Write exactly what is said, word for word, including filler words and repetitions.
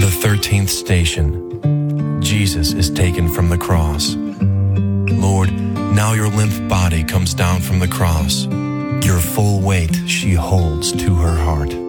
The thirteenth station. Jesus is taken from the cross. Lord, now your limp body comes down from the cross. Your full weight she holds to her heart.